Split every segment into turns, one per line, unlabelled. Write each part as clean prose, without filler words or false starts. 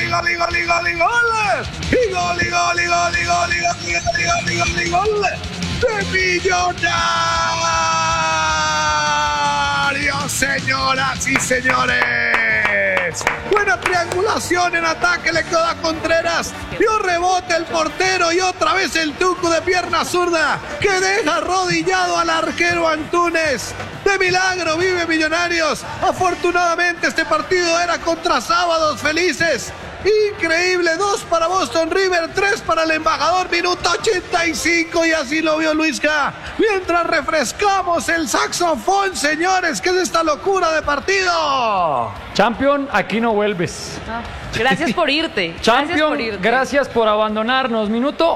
gol, y gol, y gol, y gol. Y gol, y gol, y gol, y gol, y gol, y gol, y gol, y gol, y gol de Millonarios, señoras y señores. Buena triangulación en ataque, le quedó a Contreras. Dio rebote el portero y otra vez el Tucu de pierna zurda que deja arrodillado al arquero Antunes. De milagro vive Millonarios. Afortunadamente este partido era contra Sábados Felices. Increíble, 2 para Boston River, 3 para el embajador, minuto 85 y así lo vio Luisca. Mientras refrescamos el saxofón, señores, ¿qué es esta locura de partido?
Champion, aquí no vuelves.
Gracias por irte.
Champion, gracias por abandonarnos. Minuto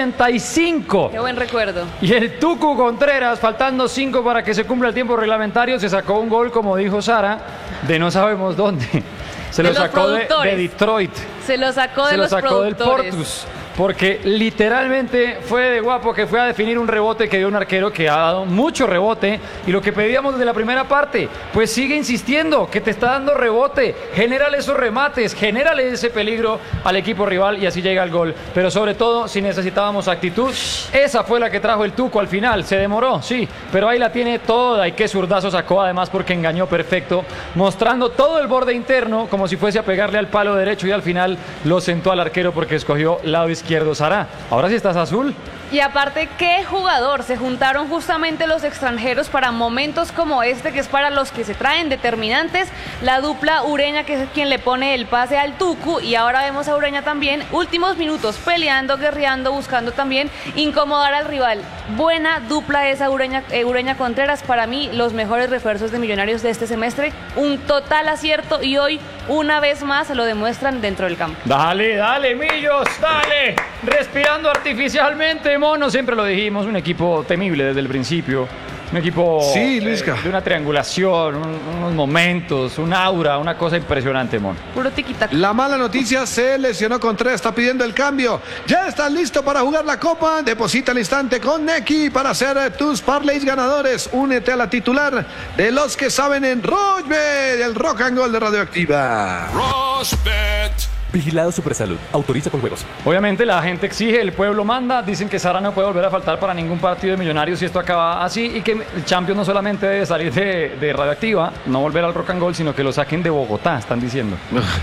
85.
Qué buen recuerdo.
Y el Tucu Contreras, faltando 5 para que se cumpla el tiempo reglamentario, se sacó un gol, como dijo Sara, de no sabemos dónde. Se lo sacó de Detroit.
Se lo sacó de los productores. Se lo sacó del Portus.
Porque literalmente fue de guapo que fue a definir un rebote que dio un arquero que ha dado mucho rebote. Y lo que pedíamos desde la primera parte, pues sigue insistiendo, que te está dando rebote. Genérale esos remates, genérale ese peligro al equipo rival y así llega el gol. Pero sobre todo, si necesitábamos actitud, esa fue la que trajo el Tuco al final. Se demoró, sí, pero ahí la tiene toda. Y qué zurdazo sacó además porque engañó perfecto, mostrando todo el borde interno como si fuese a pegarle al palo derecho y al final lo sentó al arquero porque escogió lado izquierdo. Sara, ahora sí estás azul.
Y aparte, ¿qué jugador? Se juntaron justamente los extranjeros para momentos como este, que es para los que se traen determinantes. La dupla Ureña, que es quien le pone el pase al Tucu, y ahora vemos a Ureña también, últimos minutos, peleando, guerreando, buscando también incomodar al rival. Buena dupla esa Ureña Contreras, para mí los mejores refuerzos de Millonarios de este semestre, un total acierto y hoy una vez más se lo demuestran dentro del campo.
Dale, dale, Millos, dale, respirando artificialmente, mono, siempre lo dijimos, un equipo temible desde el principio. Un equipo de una triangulación, unos momentos, un aura, una cosa impresionante, mon.
Puro tiquitaca.
La mala noticia, se lesionó Contreras, está pidiendo el cambio. Ya estás listo para jugar la Copa. Deposita al instante con Neki para hacer tus parlays ganadores. Únete a la titular de los que saben en Rochbet, el rock and roll de Radioactiva.
Rochbet.
Vigilado Supersalud. Autoriza con juegos.
Obviamente la gente exige, el pueblo manda. Dicen que Sara no puede volver a faltar para ningún partido de Millonarios si esto acaba así. Y que el Champions no solamente debe salir de Radioactiva, no volver al rock and roll, sino que lo saquen de Bogotá, están diciendo.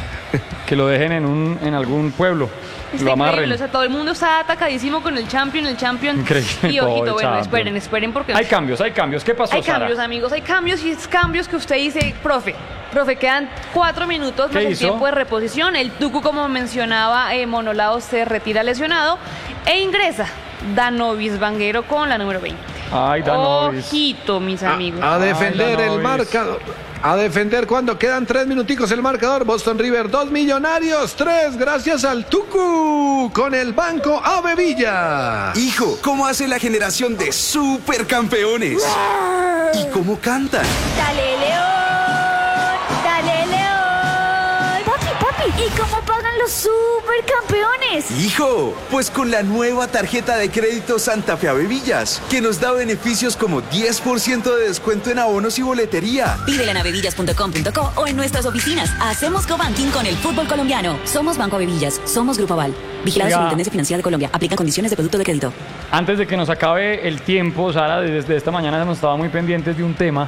Que lo dejen en algún pueblo.
Está increíble, o sea, todo el mundo está atacadísimo con el Champion.
Increíble.
Y ojito, bueno, esperen porque...
Hay cambios. ¿Qué pasó,
Hay
Sara?
cambios, amigos, hay cambios, y es cambios que usted dice, profe, quedan 4 minutos más el tiempo de reposición. El Tucu, como mencionaba, Monolao se retira lesionado e ingresa Danovis Vanguero con la número 20.
Ay, Danovis.
Ojito, mis amigos.
A defender el marcador. A defender cuando quedan 3 minuticos el marcador. Boston River 2, Millonarios 3, gracias al Tucu con el banco Ave Villa.
Hijo, ¿cómo hace la generación de supercampeones? ¿Y cómo cantan?
¡Dale, León! ¡Dale, León! Papi, ¿y cómo pagan los supercampeones?
Hijo, pues con la nueva tarjeta de crédito Santa Fe Avevillas, que nos da beneficios como 10% de descuento en abonos y boletería.
Pídela en avevillas.com.co o en nuestras oficinas. Hacemos cobanking con el fútbol colombiano. Somos Banco Avevillas, somos Grupo Aval. Vigilada Superintendencia Financiera de Colombia. Aplica condiciones de producto de crédito.
Antes de que nos acabe el tiempo, Sara, desde esta mañana hemos estado muy pendientes de un tema.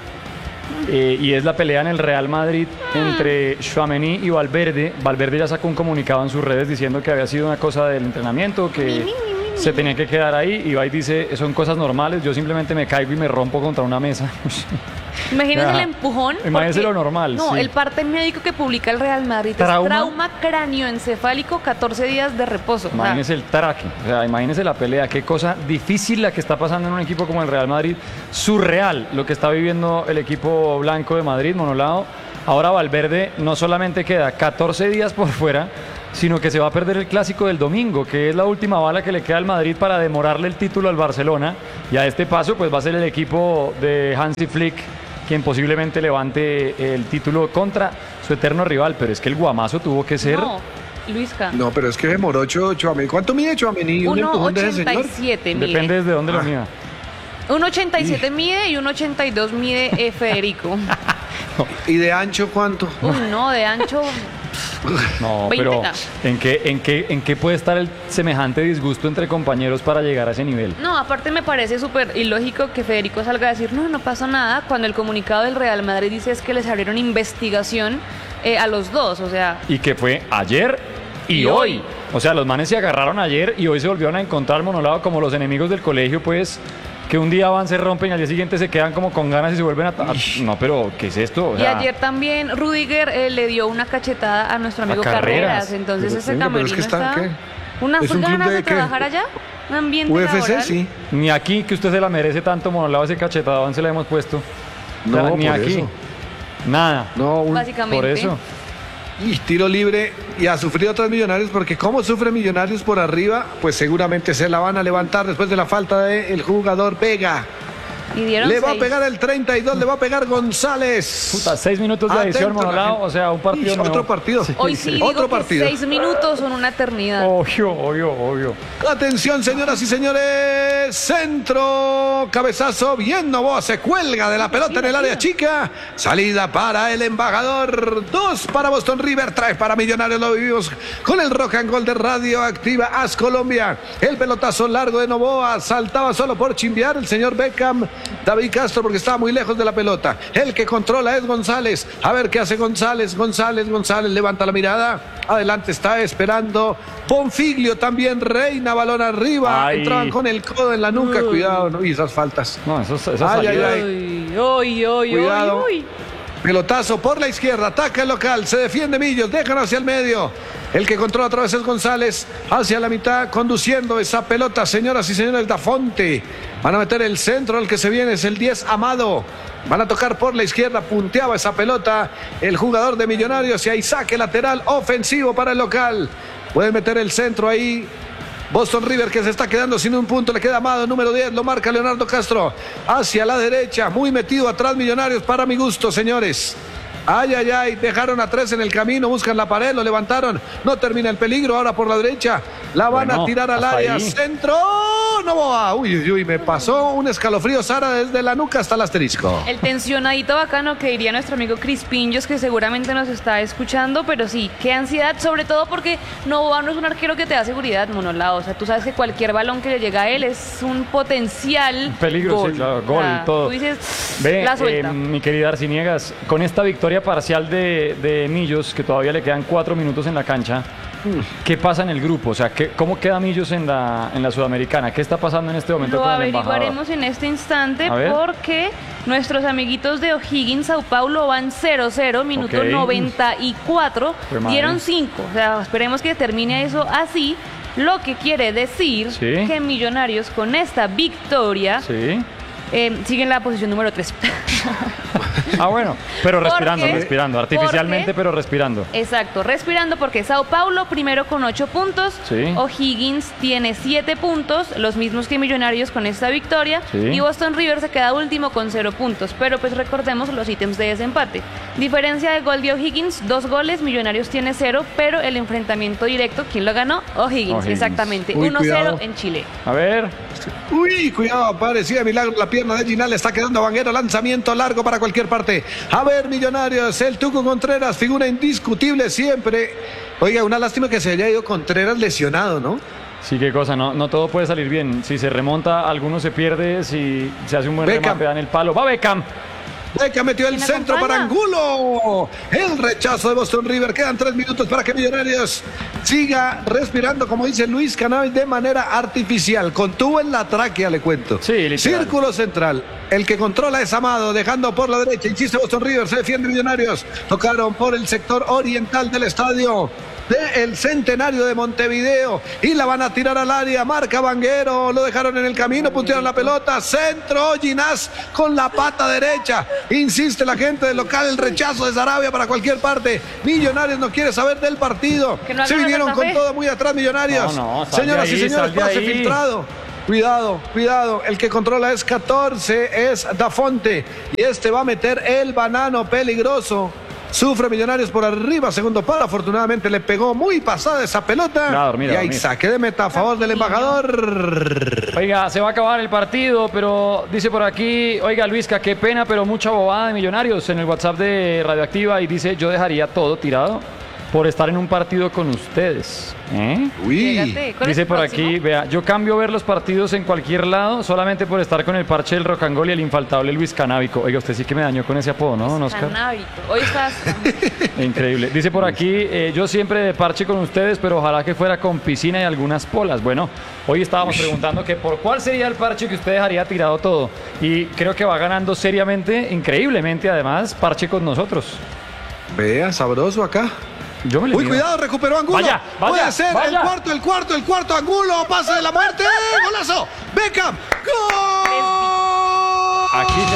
Y es la pelea en el Real Madrid entre Tchouaméni y Valverde. Valverde ya sacó un comunicado en sus redes diciendo que había sido una cosa del entrenamiento, que se tenía que quedar ahí. Y Ibai dice, son cosas normales, yo simplemente me caigo y me rompo contra una mesa.
Imagínense el empujón.
Imagínense lo normal.
No,
sí.
El parte médico que publica el Real Madrid es trauma cráneoencefálico, 14 días de reposo.
Imagínense el traque, o sea, imagínense la pelea, qué cosa difícil la que está pasando en un equipo como el Real Madrid, surreal lo que está viviendo el equipo blanco de Madrid, Monolao. Ahora Valverde no solamente queda 14 días por fuera, sino que se va a perder el clásico del domingo, que es la última bala que le queda al Madrid para demorarle el título al Barcelona, y a este paso pues va a ser el equipo de Hansi Flick quien posiblemente levante el título contra su eterno rival, pero es que el guamazo tuvo que ser...
No, Luisca.
No, pero es que demoró Tchouaméni. ¿Cuánto mide Tchouaméni?
1,87 mide.
Depende desde dónde lo mida.
1,87 mide y 1,82 mide Federico.
¿Y de ancho cuánto?
No, de ancho
No,
20.
pero ¿en qué puede estar el semejante disgusto entre compañeros para llegar a ese nivel?
No, aparte me parece súper ilógico que Federico salga a decir, no pasa nada, cuando el comunicado del Real Madrid dice es que les abrieron investigación a los dos, o sea...
Y que fue ayer y hoy. O sea, los manes se agarraron ayer y hoy se volvieron a encontrar monolado como los enemigos del colegio, pues, que un día van, se rompen y al día siguiente se quedan como con ganas y se vuelven a... No, pero ¿qué es esto? O
Y
sea,
ayer también Rudiger le dio una cachetada a nuestro amigo
Carreras.
entonces
Pero,
ese
venga, pero es
camerino
que está,
está...
¿qué?
Unas
¿Es un club
ganas
de
de
qué?
trabajar allá, un ambiente
UFC,
laboral.
sí.
ni aquí que usted se la merece tanto monolado ese cachetadón se la hemos puesto. O sea,
No,
ni
por
aquí.
eso.
Nada.
No,
Básicamente.
Por eso.
Y tiro libre y ha sufrido otros Millonarios porque como sufre Millonarios por arriba, pues seguramente se la van a levantar después de la falta del jugador Vega.
Y dieron
Le va a
6.
pegar el 32, le va a pegar González.
Puta, 6 minutos de adición,
Atento, la
monolado.
gente.
O sea, un partido
Ih,
nuevo.
otro partido.
Hoy sí
Otro
digo
partido.
que 6 minutos son una eternidad.
Obvio.
Atención, señoras y señores. Centro, cabezazo. Bien, Novoa se cuelga de la pelota en el área chica. Salida para el embajador. 2 para Boston River, 3 para Millonarios. Lo vivimos con el Rock and Gold de Radioactiva AS Colombia. El pelotazo largo de Novoa. Saltaba solo por chimbear el señor Beckham. David Castro porque estaba muy lejos de la pelota. El que controla es González. A ver qué hace González. González levanta la mirada. Adelante está esperando Bonfiglio también. Reina, balón arriba.
Ay.
Entraban con el codo en la nuca. Cuidado, no, y esas faltas.
No, esas
Ay,
salidas.
ay. Cuidado. Pelotazo por la izquierda, ataca el local, se defiende Millos, dejan hacia el medio. El que controla otra vez es González, hacia la mitad, conduciendo esa pelota, señoras y señores, Da Fonte. Van a meter el centro, el que se viene es el 10, Amado. Van a tocar por la izquierda, punteaba esa pelota el jugador de Millonarios y ahí saque lateral ofensivo para el local. Pueden meter el centro ahí. Boston River que se está quedando sin un punto, le queda Amado, número 10, lo marca Leonardo Castro, hacia la derecha, muy metido atrás Millonarios para mi gusto, señores. Ay, dejaron a 3 en el camino, buscan la pared, lo levantaron, no termina el peligro, ahora por la derecha, la van a tirar al
hasta
área,
ahí.
centro, no va, uy, me pasó un escalofrío, Sara, desde la nuca hasta el asterisco.
El tensionadito bacano que diría nuestro amigo Chris Pinjos, que seguramente nos está escuchando, pero sí, qué ansiedad, sobre todo porque Novoa no es un arquero que te da seguridad, monolado. O sea, tú sabes que cualquier balón que le llega a él es un potencial
Peligro,
gol.
sí, claro,
O
gol
sea,
y todo.
Tú dices,
Ve,
la suelta.
mi querida Arciniegas, con esta victoria parcial de Millos, que todavía le quedan 4 minutos en la cancha, ¿qué pasa en el grupo? O sea, ¿cómo queda Millos en la Sudamericana? ¿Qué está pasando en este momento
Lo
con el embajador?
averiguaremos en este instante
A ver.
porque nuestros amiguitos de O'Higgins, Sao Paulo, van 0-0, minuto
Ok.
94,
Fue madre.
dieron 5. O sea, esperemos que termine eso así, lo que quiere decir
Sí.
que Millonarios con esta victoria
Sí.
siguen la posición número 3.
Ah, bueno, pero respirando,
Porque-
respirando, artificialmente,
porque-
pero respirando.
Exacto, respirando porque Sao Paulo primero con 8 puntos,
Sí.
O'Higgins tiene 7 puntos, los mismos que Millonarios con esta victoria,
Sí.
y Boston River se queda último con 0 puntos, pero pues recordemos los ítems de desempate. Diferencia de gol de O'Higgins, 2 goles, Millonarios tiene 0, pero el enfrentamiento directo, ¿quién lo ganó? O'Higgins,
O'Higgins.
exactamente,
Uy,
1-0
cuidado.
en Chile.
A ver,
Uy, cuidado, parecía milagro la pierna de Ginal, está quedando Vanguero, lanzamiento largo para cualquier parte. A ver, Millonarios, el Tuco Contreras, figura indiscutible siempre. Oiga, una lástima que se haya ido Contreras lesionado, ¿no?
sí, qué cosa, no todo puede salir bien. Si se remonta, alguno se pierde, si se hace un buen
Beckham.
remate, dan el palo. ¡Va Beckham!
Beca metió el
¿Quién
centro para
acompaña?
Angulo. El rechazo de Boston River. Quedan 3 minutos para que Millonarios siga respirando, como dice Luis Cannavis, de manera artificial. Contuvo en la tráquea, le cuento.
Sí, literal.
Círculo central. El que controla es Amado, dejando por la derecha. Insiste Boston River, se defiende Millonarios. Tocaron por el sector oriental del estadio del Centenario de Montevideo y la van a tirar al área, marca Vanguero, lo dejaron en el camino, puntearon la pelota, centro, Ginás con la pata derecha, insiste la gente del local, el rechazo de Sarabia para cualquier parte, Millonarios no quiere saber del partido,
Que no hagan
se
la
vinieron
Santa
con
Fe.
todo muy atrás Millonarios,
No, sal de
señoras
ahí,
y señores,
sal de
pase
ahí.
filtrado. Cuidado, el que controla es 14, es Da Fonte, y este va a meter el banano peligroso. Sufre Millonarios por arriba, segundo palo. Afortunadamente le pegó muy pasada esa pelota.
Ya, dormir,
y ahí
dormir.
saque de meta a favor del embajador.
Oiga, se va a acabar el partido, pero dice por aquí, oiga Luisca, qué pena, pero mucha bobada de Millonarios en el WhatsApp de Radioactiva y dice, yo dejaría todo tirado. por estar en un partido con ustedes.
Uy.
Llégate. ¿Cuál es
Dice
el
por
próximo?
aquí, vea, yo cambio ver los partidos en cualquier lado solamente por estar con el parche del rock and roll y el infaltable Luis Canábico. Oiga, usted sí que me dañó con ese apodo, ¿no, don Oscar?
Canábico. Hoy estás...
Increíble. Dice por aquí, yo siempre de parche con ustedes, pero ojalá que fuera con piscina y algunas polas. Bueno, hoy estábamos preguntando que por cuál sería el parche que usted dejaría tirado todo. Y creo que va ganando seriamente, increíblemente además, parche con nosotros.
Vea, sabroso acá.
Yo me le
Uy,
mido.
cuidado, recuperó Angulo.
Vaya, vaya,
Puede ser
vaya.
el cuarto Angulo. Pase de la muerte. ¡Golazo! Beckham. ¡Gol!
Aquí